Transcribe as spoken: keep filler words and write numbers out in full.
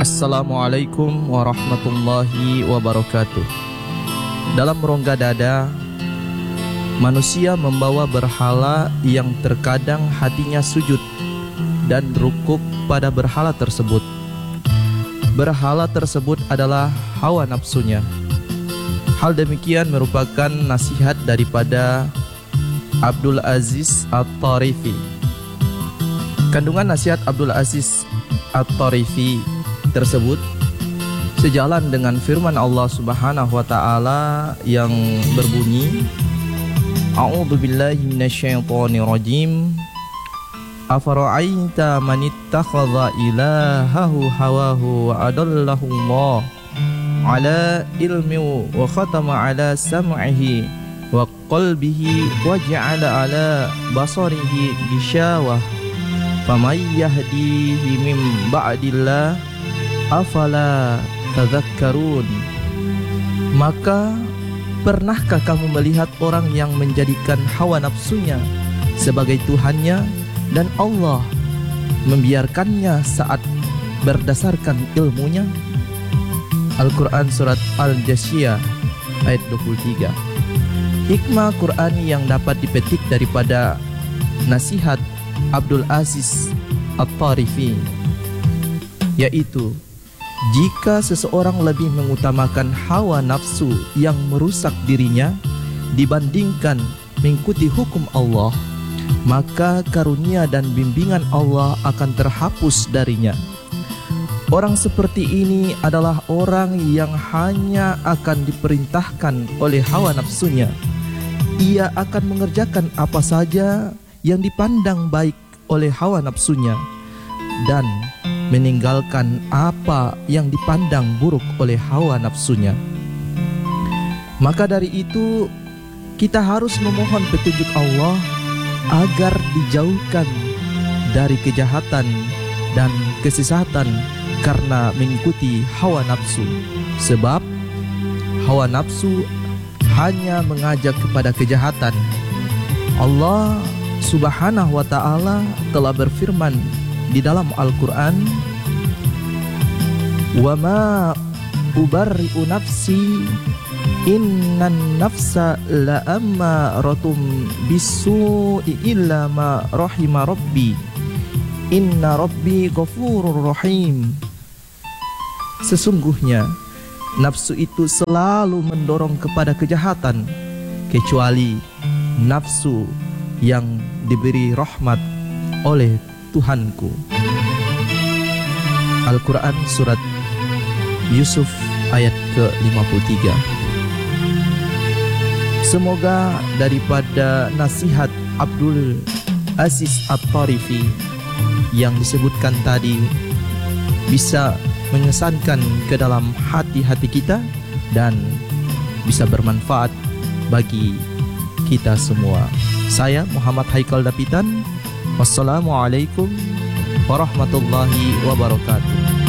Assalamualaikum warahmatullahi wabarakatuh. Dalam rongga dada, manusia membawa berhala yang terkadang hatinya sujud dan rukuk pada berhala tersebut. Berhala tersebut adalah hawa nafsunya. Hal demikian merupakan nasihat daripada Abdul Aziz At-Tarifi. Kandungan nasihat Abdul Aziz At-Tarifi tersebut sejalan dengan firman Allah Subhanahu wa taala yang berbunyi, A'udzu billahi minasyaitonir rajim. Afara'aita man ittakhadha ilahahu hawahu wa adallahu Allah ala ilmi wa khatama ala sam'ihi wa qalbihi wa ja'ala ala basarihi gishawah faman yahdihi min ba'dillah afala tadhakkarun. Maka pernahkah kamu melihat orang yang menjadikan hawa nafsunya sebagai Tuhannya dan Allah membiarkannya saat berdasarkan ilmunya? Al-Quran Surat Al-Jathiyah ayat dua puluh tiga. Hikmah Quran yang dapat dipetik daripada nasihat Abdul Aziz At-Tarifi, yaitu jika seseorang lebih mengutamakan hawa nafsu yang merusak dirinya dibandingkan mengikuti hukum Allah, maka karunia dan bimbingan Allah akan terhapus darinya. Orang seperti ini adalah orang yang hanya akan diperintahkan oleh hawa nafsunya. Ia akan mengerjakan apa saja yang dipandang baik oleh hawa nafsunya dan meninggalkan apa yang dipandang buruk oleh hawa nafsunya. Maka dari itu kita harus memohon petunjuk Allah agar dijauhkan dari kejahatan dan kesesatan karena mengikuti hawa nafsu. Sebab hawa nafsu hanya mengajak kepada kejahatan. Allah Subhanahu wa ta'ala telah berfirman di dalam Al-Quran, wa ma ubarri'u nafsi innan nafsa la'ammaratun bisu'i illa ma rahima rabbi inna rabbi ghafurur rahim. Sesungguhnya nafsu itu selalu mendorong kepada kejahatan kecuali nafsu yang diberi rahmat oleh Tuhanku. Al-Quran Surat Yusuf ayat ke lima puluh tiga. Semoga daripada nasihat Abdul Aziz At-Tarifi yang disebutkan tadi bisa mengesankan ke dalam hati-hati kita dan bisa bermanfaat bagi kita semua. Saya Muhammad Haikal Dapitan. Wassalamualaikum warahmatullahi wabarakatuh.